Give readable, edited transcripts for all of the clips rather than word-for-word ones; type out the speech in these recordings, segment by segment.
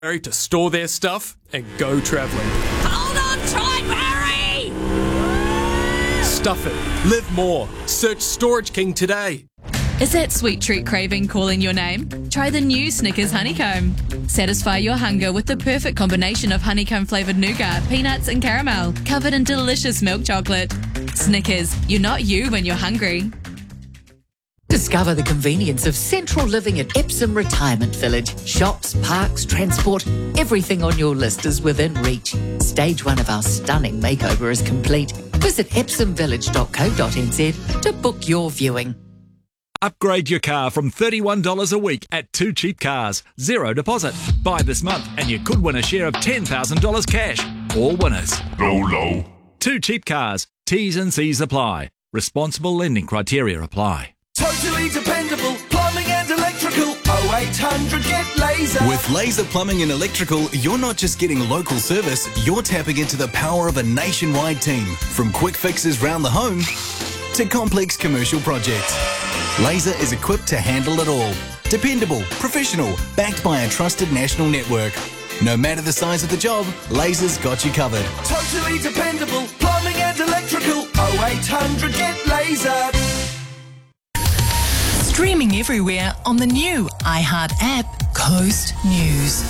to store their stuff and go travelling. Hold on tight, Barry! Stuff it. Live more. Search Storage King today. Is that sweet treat craving calling your name? Try the new Snickers Honeycomb. Satisfy your hunger with the perfect combination of honeycomb-flavoured nougat, peanuts and caramel, covered in delicious milk chocolate. Snickers, you're not you when you're hungry. Discover the convenience of central living at Epsom Retirement Village. Shops, parks, transport, everything on your list is within reach. Stage 1 of our stunning makeover is complete. Visit epsomvillage.co.nz to book your viewing. Upgrade your car from $31 a week at 2 Cheap Cars. Zero deposit. Buy this month and you could win a share of $10,000 cash. All winners. Low. 2 Cheap Cars. T's and C's apply. Responsible lending criteria apply. Totally dependable plumbing and electrical. 0800 get Laser. With Laser Plumbing and Electrical, you're not just getting local service, you're tapping into the power of a nationwide team. From quick fixes round the home to complex commercial projects. Laser is equipped to handle it all. Dependable, professional, backed by a trusted national network. No matter the size of the job, Laser's got you covered. Totally dependable plumbing and electrical. 0800 get Laser. Streaming everywhere on the new iHeart app, Coast News.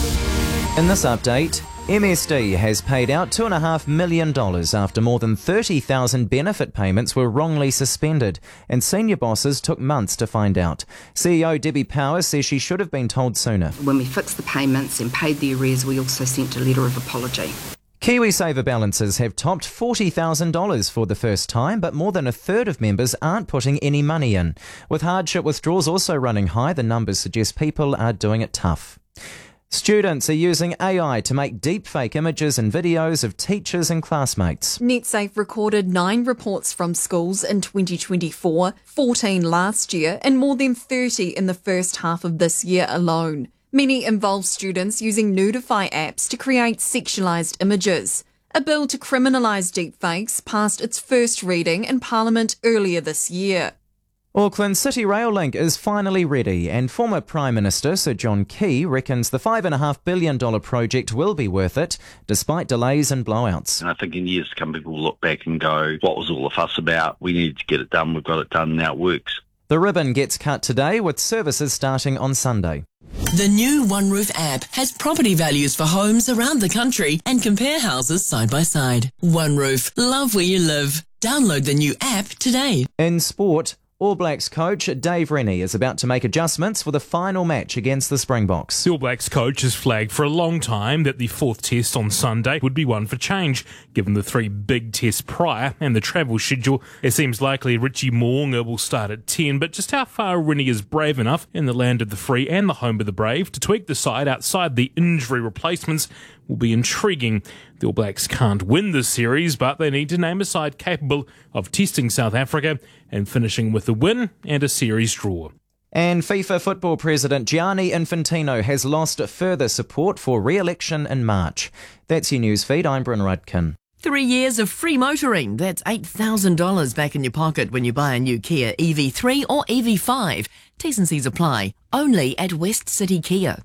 In this update, MSD has paid out $2.5 million after more than 30,000 benefit payments were wrongly suspended, and senior bosses took months to find out. CEO Debbie Powers says she should have been told sooner. When we fixed the payments and paid the arrears, we also sent a letter of apology. KiwiSaver balances have topped $40,000 for the first time, but more than a third of members aren't putting any money in. With hardship withdrawals also running high, the numbers suggest people are doing it tough. Students are using AI to make deepfake images and videos of teachers and classmates. NetSafe recorded 9 reports from schools in 2024, 14 last year, and more than 30 in the first half of this year alone. Many involve students using Nudify apps to create sexualised images. A bill to criminalise deepfakes passed its first reading in Parliament earlier this year. Auckland City Rail Link is finally ready, and former Prime Minister Sir John Key reckons the $5.5 billion project will be worth it, despite delays and blowouts. And I think in years to come, people will look back and go, what was all the fuss about? We needed to get it done, we've got it done, now it works. The ribbon gets cut today, with services starting on Sunday. The new OneRoof app has property values for homes around the country and compare houses side by side. OneRoof, love where you live. Download the new app today. In sport, All Blacks coach Dave Rennie is about to make adjustments for the final match against the Springboks. The All Blacks coach has flagged for a long time that the 4th test on Sunday would be one for change. Given the 3 big tests prior and the travel schedule, it seems likely Richie Mo'unga will start at 10, but just how far Rennie is brave enough in the land of the free and the home of the brave to tweak the side outside the injury replacements will be intriguing. The All Blacks can't win this series, but they need to name a side capable of testing South Africa and finishing with a win and a series draw. And FIFA football president Gianni Infantino has lost further support for re-election in March. That's your news feed. I'm Bryn Rudkin. 3 years of free motoring. That's $8,000 back in your pocket when you buy a new Kia EV3 or EV5. T's and C's apply. Only at West City Kia.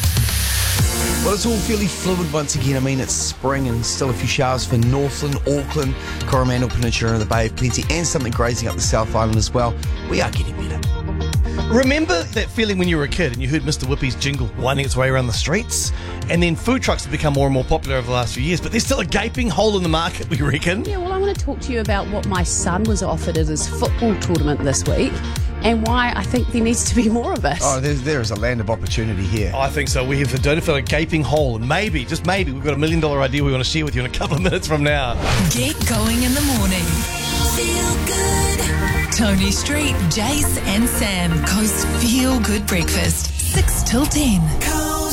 Well, it's all fairly fluid once again. I mean, it's spring and still a few showers for Northland, Auckland, Coromandel Peninsula and the Bay of Plenty, and something grazing up the South Island as well. We are getting better. Remember that feeling when you were a kid and you heard Mr. Whippy's jingle winding its way around the streets? And then food trucks have become more and more popular over the last few years, but there's still a gaping hole in the market, we reckon. Yeah, well, I want to talk to you about what my son was offered at his football tournament this week and why I think there needs to be more of it. Oh, there is a land of opportunity here. I think so. We have identified a gaping hole, and maybe, just maybe, we've got $1 million idea we want to share with you in a couple of minutes from now. Get going in the morning. Feel good. Tony Street, Jace and Sam. Coast Feel Good Breakfast. 6 till 10.